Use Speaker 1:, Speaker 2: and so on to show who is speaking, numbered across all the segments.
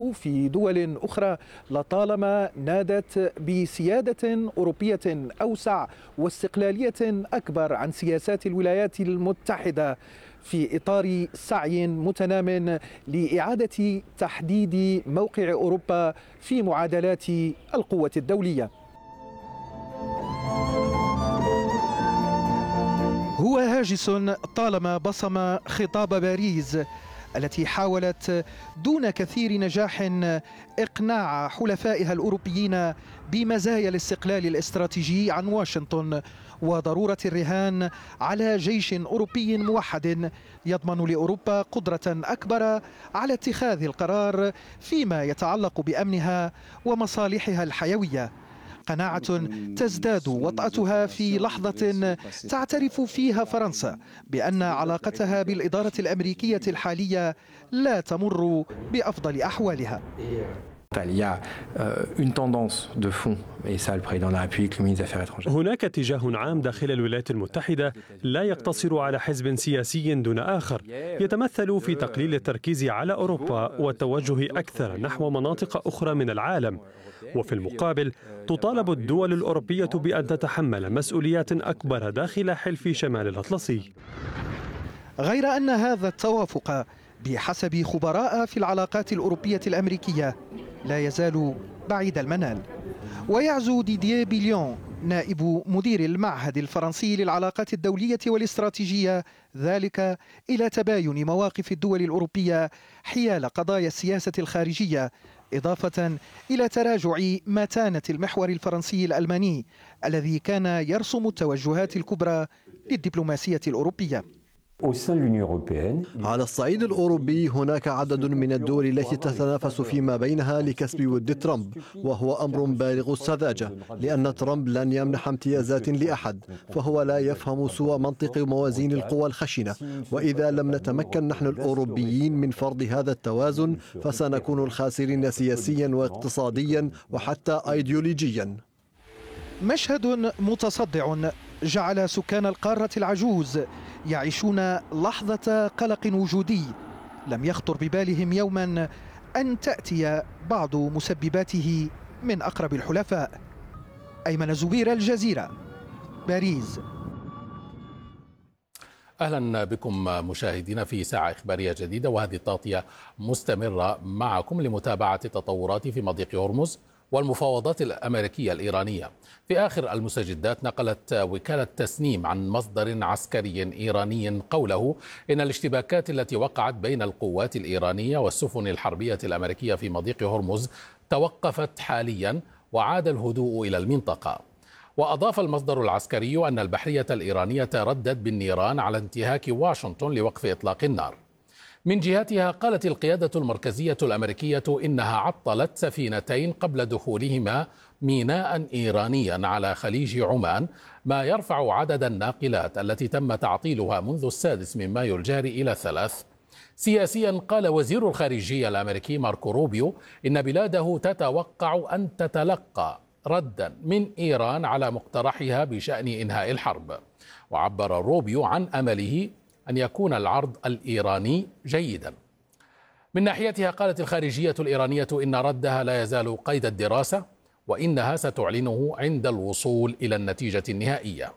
Speaker 1: أو في دول أخرى لطالما نادت بسيادة أوروبية أوسع واستقلالية أكبر عن سياسات الولايات المتحدة، في إطار سعي متنام لإعادة تحديد موقع أوروبا في معادلات القوة الدولية. هو هاجس طالما بصم خطاب باريس التي حاولت دون كثير نجاح إقناع حلفائها الأوروبيين بمزايا الاستقلال الاستراتيجي عن واشنطن وضرورة الرهان على جيش أوروبي موحد يضمن لأوروبا قدرة أكبر على اتخاذ القرار فيما يتعلق بأمنها ومصالحها الحيوية. قناعة تزداد وطأتها في لحظة تعترف فيها فرنسا بأن علاقتها بالإدارة الأمريكية الحالية لا تمر بأفضل أحوالها.
Speaker 2: هناك اتجاه عام داخل الولايات المتحدة لا يقتصر على حزب سياسي دون آخر، يتمثل في تقليل التركيز على أوروبا والتوجه أكثر نحو مناطق أخرى من العالم. وفي المقابل تطالب الدول الأوروبية بأن تتحمل مسؤوليات أكبر داخل حلف شمال الأطلسي.
Speaker 1: غير أن هذا التوافق بحسب خبراء في العلاقات الأوروبية الأمريكية لا يزال بعيد المنال. ويعزو ديدييه بيليون نائب مدير المعهد الفرنسي للعلاقات الدولية والاستراتيجية ذلك إلى تباين مواقف الدول الأوروبية حيال قضايا السياسة الخارجية، إضافة إلى تراجع متانة المحور الفرنسي الألماني الذي كان يرسم التوجهات الكبرى للدبلوماسية الأوروبية.
Speaker 3: على الصعيد الأوروبي هناك عدد من الدول التي تتنافس فيما بينها لكسب ود ترامب، وهو أمر بالغ السذاجة لأن ترامب لن يمنح امتيازات لأحد، فهو لا يفهم سوى منطق موازين القوى الخشنة، وإذا لم نتمكن نحن الأوروبيين من فرض هذا التوازن فسنكون الخاسرين سياسيا واقتصاديا وحتى أيديولوجيا.
Speaker 1: مشهد متصدع جعل سكان القارة العجوز يعيشون لحظة قلق وجودي لم يخطر ببالهم يوما أن تأتي بعض مسبباته من أقرب الحلفاء. أيمن زبير، الجزيرة، باريس.
Speaker 4: أهلا بكم مشاهدينا في ساعة إخبارية جديدة، وهذه التغطية مستمرة معكم لمتابعة التطورات في مضيق هرمز والمفاوضات الأمريكية الإيرانية. في آخر المستجدات نقلت وكالة تسنيم عن مصدر عسكري إيراني قوله إن الاشتباكات التي وقعت بين القوات الإيرانية والسفن الحربية الأمريكية في مضيق هرمز توقفت حاليا وعاد الهدوء إلى المنطقة. وأضاف المصدر العسكري أن البحرية الإيرانية ردت بالنيران على انتهاك واشنطن لوقف إطلاق النار. من جهتها قالت القيادة المركزية الأمريكية إنها عطلت سفينتين قبل دخولهما ميناء إيرانيا على خليج عمان، ما يرفع عدد الناقلات التي تم تعطيلها منذ 6 مايو الجاري إلى 3. سياسيا قال وزير الخارجية الأمريكي ماركو روبيو إن بلاده تتوقع أن تتلقى ردا من إيران على مقترحها بشأن إنهاء الحرب. وعبر روبيو عن أمله أن يكون العرض الإيراني جيدا. من ناحيتها قالت الخارجية الإيرانية إن ردها لا يزال قيد الدراسة وإنها ستعلنه عند الوصول إلى النتيجة النهائية.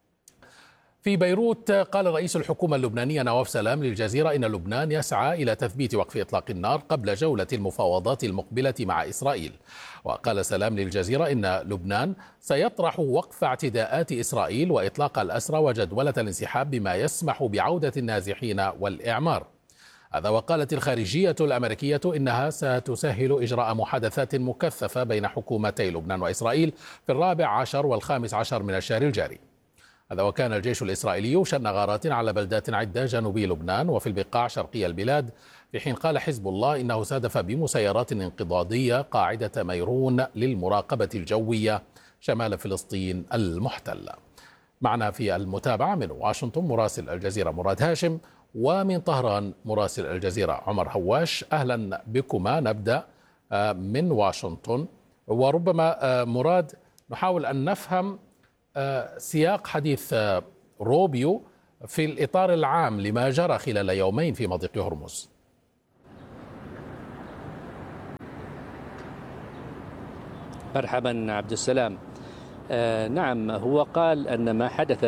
Speaker 4: في بيروت قال رئيس الحكومة اللبنانية نواف سلام للجزيرة إن لبنان يسعى إلى تثبيت وقف إطلاق النار قبل جولة المفاوضات المقبلة مع إسرائيل. وقال سلام للجزيرة إن لبنان سيطرح وقف اعتداءات إسرائيل وإطلاق الأسرى وجدولة الانسحاب بما يسمح بعودة النازحين والإعمار. هذا وقالت الخارجية الأمريكية إنها ستسهل إجراء محادثات مكثفة بين حكومتي لبنان وإسرائيل في 14 و15 من الشهر الجاري. هذا وكان الجيش الإسرائيلي شن غارات على بلدات عدة جنوبي لبنان وفي البقاع شرقي البلاد، في حين قال حزب الله إنه استهدف بمسيرات انقضاضية قاعدة ميرون للمراقبة الجوية شمال فلسطين المحتلة. معنا في المتابعة من واشنطن مراسل الجزيرة مراد هاشم، ومن طهران مراسل الجزيرة عمر هواش. أهلا بكما. نبدأ من واشنطن، وربما مراد نحاول أن نفهم سياق حديث روبيو في الإطار العام لما جرى خلال يومين في مضيق هرمز.
Speaker 5: مرحبا عبد السلام. نعم، هو قال أن ما حدث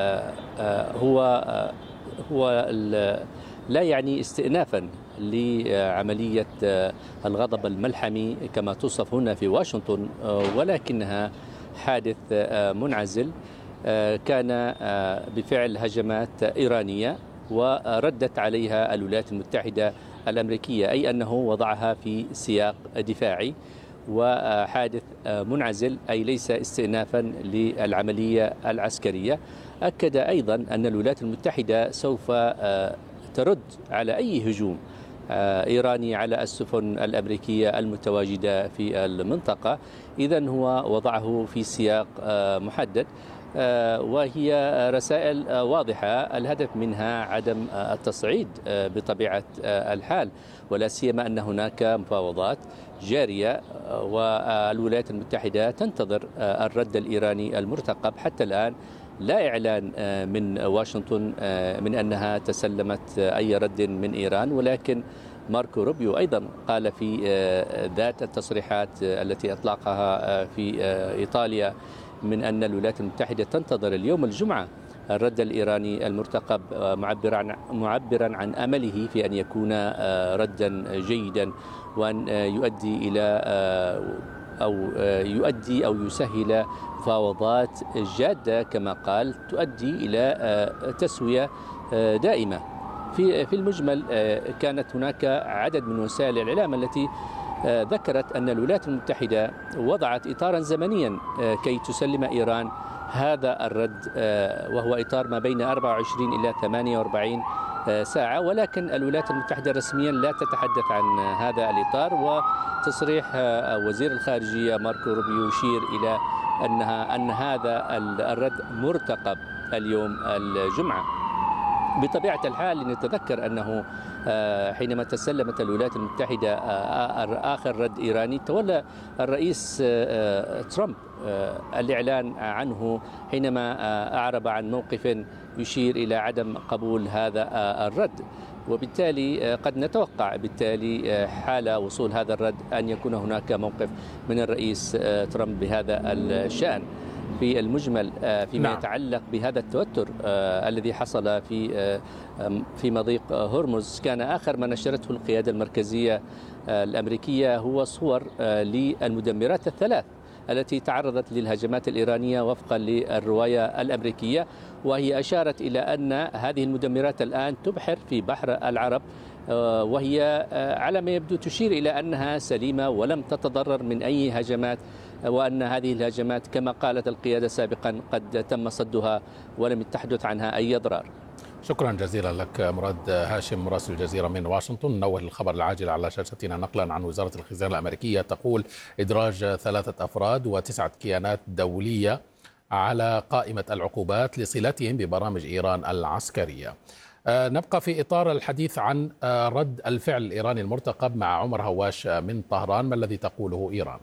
Speaker 5: هو لا يعني استئنافا لعملية الغضب الملحمي كما توصف هنا في واشنطن، ولكنها حادث منعزل كان بفعل هجمات إيرانية وردت عليها الولايات المتحدة الأمريكية، أي أنه وضعها في سياق دفاعي، وحادث منعزل أي ليس استئنافا للعملية العسكرية. أكد أيضا أن الولايات المتحدة سوف ترد على أي هجوم إيراني على السفن الأمريكية المتواجدة في المنطقة. إذن هو وضعه في سياق محدد، وهي رسائل واضحة الهدف منها عدم التصعيد بطبيعة الحال، ولا سيما أن هناك مفاوضات جارية والولايات المتحدة تنتظر الرد الإيراني المرتقب. حتى الآن لا إعلان من واشنطن من أنها تسلمت أي رد من إيران، ولكن ماركو روبيو أيضا قال في ذات التصريحات التي أطلقها في إيطاليا من أن الولايات المتحدة تنتظر اليوم الجمعة الرد الإيراني المرتقب، معبرا عن أمله في أن يكون ردا جيدا وأن يؤدي أو يسهل مفاوضات جادة كما قال تؤدي إلى تسوية دائمة. في المجمل كانت هناك عدد من وسائل الإعلام التي ذكرت أن الولايات المتحدة وضعت إطارا زمنيا كي تسلم إيران هذا الرد، وهو إطار ما بين 24 إلى 48 ساعة، ولكن الولايات المتحدة رسميا لا تتحدث عن هذا الإطار. وتصريح وزير الخارجية ماركو روبيو يشير إلى أن هذا الرد مرتقب اليوم الجمعة. بطبيعة الحال نتذكر أنه حينما تسلمت الولايات المتحدة آخر رد إيراني تولى الرئيس ترامب الإعلان عنه حينما أعرب عن موقف يشير إلى عدم قبول هذا الرد، وبالتالي قد نتوقع بالتالي حال وصول هذا الرد أن يكون هناك موقف من الرئيس ترامب بهذا الشأن. في المجمل فيما يتعلق بهذا التوتر الذي حصل في مضيق هرمز، كان آخر ما نشرته القيادة المركزية الأمريكية هو صور للمدمرات الثلاث التي تعرضت للهجمات الإيرانية وفقا للرواية الأمريكية، وهي أشارت إلى أن هذه المدمرات الآن تبحر في بحر العرب، وهي على ما يبدو تشير إلى أنها سليمة ولم تتضرر من أي هجمات، وأن هذه الهجمات كما قالت القيادة سابقا قد تم صدها ولم تحدث عنها أي أضرار.
Speaker 4: شكرا جزيلا لك مراد هاشم مراسل الجزيرة من واشنطن. نوه الخبر العاجل على شاشتنا نقلا عن وزارة الخزانة الأمريكية تقول إدراج 3 أفراد و9 كيانات دولية على قائمة العقوبات لصلتهم ببرامج إيران العسكرية. نبقى في إطار الحديث عن رد الفعل الإيراني المرتقب مع عمر هواش من طهران. ما الذي تقوله إيران؟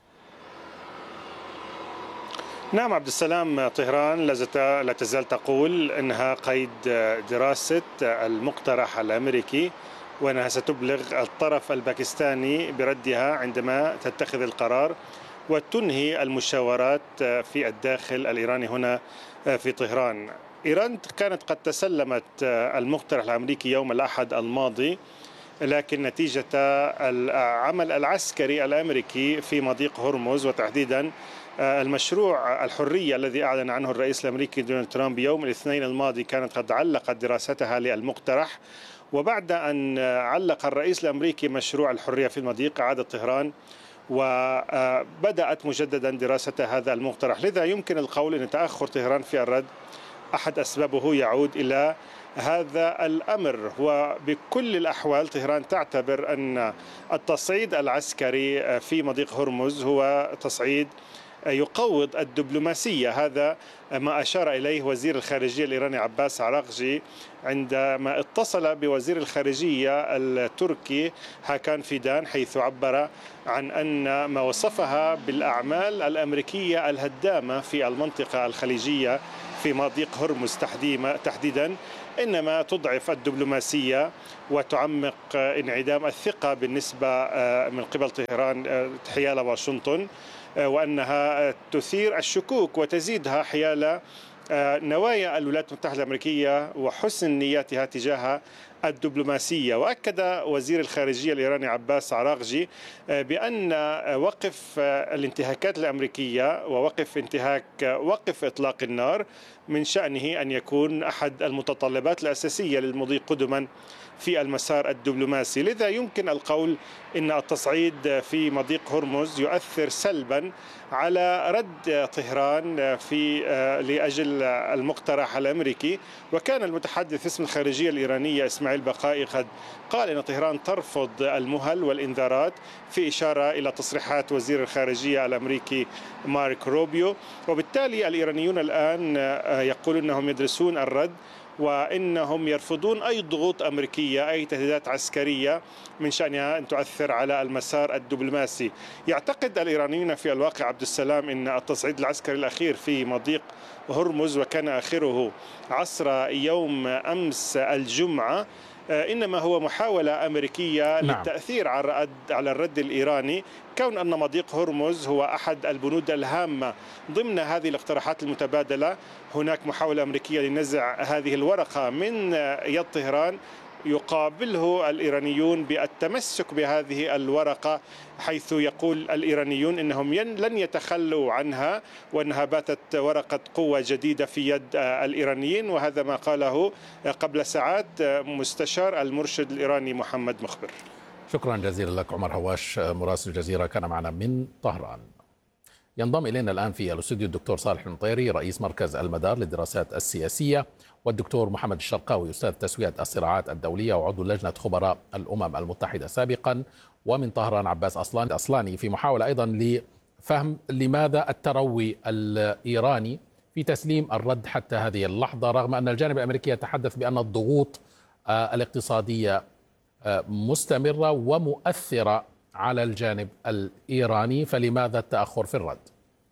Speaker 6: نعم عبد السلام، طهران لا تزال تقول أنها قيد دراسة المقترح الأمريكي، وأنها ستبلغ الطرف الباكستاني بردها عندما تتخذ القرار وتنهي المشاورات في الداخل الإيراني هنا في طهران. إيران كانت قد تسلمت المقترح الأمريكي يوم الأحد الماضي، لكن نتيجة العمل العسكري الأمريكي في مضيق هرمز وتحديدا المشروع الحرية الذي أعلن عنه الرئيس الأمريكي دونالد ترامب يوم الاثنين الماضي، كانت قد علقت دراستها للمقترح. وبعد أن علق الرئيس الأمريكي مشروع الحرية في المضيق عاد طهران وبدأت مجددا دراسة هذا المقترح. لذا يمكن القول أن تأخر طهران في الرد أحد أسبابه يعود إلى هذا الأمر. وبكل الأحوال طهران تعتبر أن التصعيد العسكري في مضيق هرمز هو تصعيد يقوض الدبلوماسية. هذا ما أشار إليه وزير الخارجية الإيراني عباس عراقجي عندما اتصل بوزير الخارجية التركي هاكان فيدان، حيث عبر عن أن ما وصفها بالأعمال الأمريكية الهدامة في المنطقة الخليجية في مضيق هرمز تحديدا، إنما تضعف الدبلوماسية وتعمق انعدام الثقة بالنسبة من قبل طهران حيال واشنطن، وأنها تثير الشكوك وتزيدها حيال نوايا الولايات المتحدة الأمريكية وحسن نياتها تجاه الدبلوماسية. وأكد وزير الخارجية الإيراني عباس عراقجي بأن وقف الانتهاكات الأمريكية ووقف إطلاق النار من شأنه أن يكون أحد المتطلبات الأساسية للمضي قدما في المسار الدبلوماسي. لذا يمكن القول إن التصعيد في مضيق هرمز يؤثر سلبا على رد طهران لأجل المقترح الأمريكي. وكان المتحدث باسم الخارجية الإيرانية إسماعيل بقائي قد قال إن طهران ترفض المهل والإنذارات، في إشارة إلى تصريحات وزير الخارجية الأمريكي مارك روبيو. وبالتالي الإيرانيون الآن يقولون أنهم يدرسون الرد، وإنهم يرفضون أي ضغوط أمريكية، أي تهديدات عسكرية من شأنها أن تؤثر على المسار الدبلوماسي. يعتقد الإيرانيون في الواقع عبد السلام أن التصعيد العسكري الأخير في مضيق هرمز، وكان آخره عصر يوم أمس الجمعة، إنما هو محاولة أمريكية للتأثير على الرد الإيراني، كون أن مضيق هرمز هو أحد البنود الهامة ضمن هذه الاقتراحات المتبادلة. هناك محاولة أمريكية لنزع هذه الورقة من يد طهران، يقابله الإيرانيون بالتمسك بهذه الورقة، حيث يقول الإيرانيون إنهم لن يتخلوا عنها، وأنها باتت ورقة قوة جديدة في يد الإيرانيين. وهذا ما قاله قبل ساعات مستشار المرشد الإيراني محمد مخبر.
Speaker 4: شكرا جزيلا لك عمر هواش، مراسل الجزيرة كان معنا من طهران. ينضم إلينا الآن في الاستوديو الدكتور صالح المطيري رئيس مركز المدار للدراسات السياسية، والدكتور محمد الشرقاوي أستاذ تسوية الصراعات الدولية وعضو لجنة خبراء الأمم المتحدة سابقا، ومن طهران عباس أصلاني، في محاولة أيضا لفهم لماذا التروي الإيراني في تسليم الرد حتى هذه اللحظة، رغم أن الجانب الأمريكي يتحدث بأن الضغوط الاقتصادية مستمرة ومؤثرة على الجانب الإيراني، فلماذا التأخر في الرد؟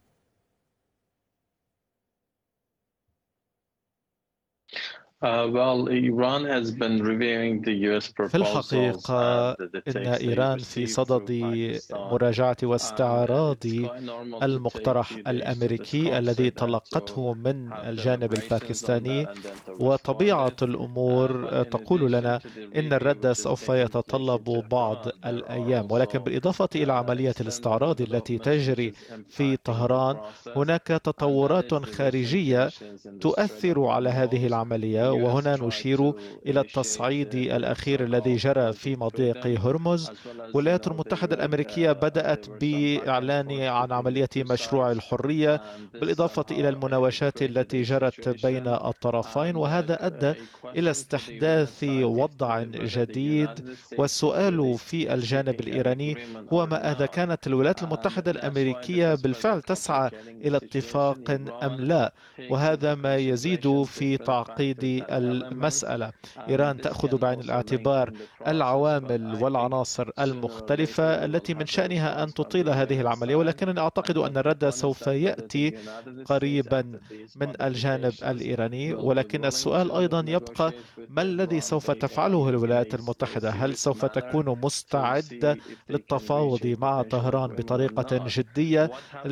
Speaker 7: في الحقيقة إن إيران في صدد مراجعة واستعراض المقترح الأمريكي الذي تلقته من الجانب الباكستاني، وطبيعة الأمور تقول لنا إن الرد سوف يتطلب بعض الأيام. ولكن بالإضافة إلى عملية الاستعراض التي تجري في طهران، هناك تطورات خارجية تؤثر على هذه العملية، وهنا نشير إلى التصعيد الأخير الذي جرى في مضيق هرمز. الولايات المتحدة الأمريكية بدأت بإعلان عن عملية مشروع الحرية، بالإضافة إلى المناوشات التي جرت بين الطرفين، وهذا أدى إلى استحداث وضع جديد. والسؤال في الجانب الإيراني هو ما إذا كانت الولايات المتحدة الأمريكية بالفعل تسعى إلى اتفاق أم لا، وهذا ما يزيد في تعقيد المسألة. إيران تأخذ بعين الاعتبار العوامل والعناصر المختلفة التي من شأنها أن تطيل هذه العملية، ولكنني أعتقد أن الرد سوف يأتي قريبا من الجانب الإيراني. ولكن السؤال أيضا يبقى: ما الذي سوف تفعله الولايات المتحدة؟ هل سوف تكون مستعدة للتفاوض مع طهران بطريقة جدية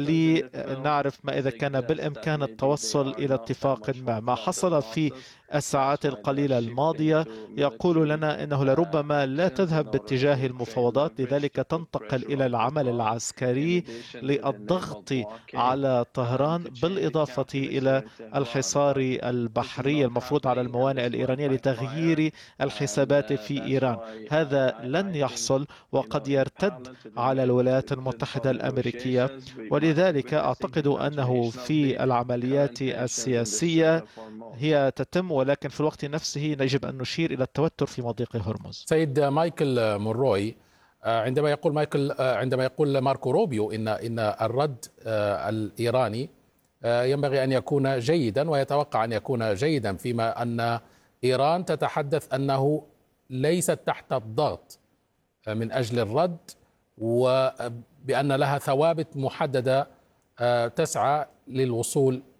Speaker 7: لنعرف ما إذا كان بالإمكان التوصل إلى اتفاق ما حصل في الساعات القليلة الماضية يقول لنا أنه لربما لا تذهب باتجاه المفاوضات، لذلك تنتقل إلى العمل العسكري للضغط على طهران، بالإضافة إلى الحصار البحري المفروض على الموانئ الإيرانية لتغيير الحسابات في إيران. هذا لن يحصل وقد يرتد على الولايات المتحدة الأمريكية، ولذلك أعتقد أنه في العمليات السياسية هي تتم، ولكن في الوقت نفسه يجب أن نشير إلى التوتر في مضيق هرمز.
Speaker 4: سيد مايكل مونروي، عندما يقول ماركو روبيو إن الرد الإيراني ينبغي أن يكون جيدا ويتوقع أن يكون جيدا، فيما أن إيران تتحدث أنه ليست تحت الضغط من أجل الرد، وبأن لها ثوابت محددة تسعى للوصول